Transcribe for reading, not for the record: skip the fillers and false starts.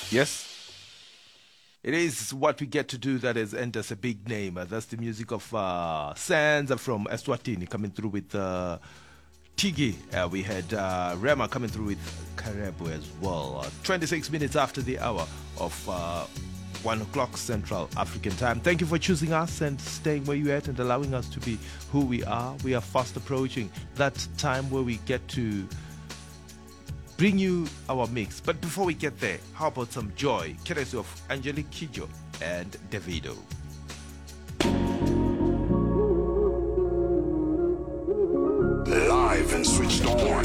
Yes, it is what we get to do that has earned us a big name. That's the music of Sands from Eswatini coming through with Tigi. We had Rema coming through with Karebu as well. 26 minutes after the hour of 1 o'clock Central African time. Thank you for choosing us and staying where you're at and allowing us to be who we are. We are fast approaching that time where we get to bring you our mix. But before we get there, how about some joy, courtesy of Angelique Kidjo and Davido.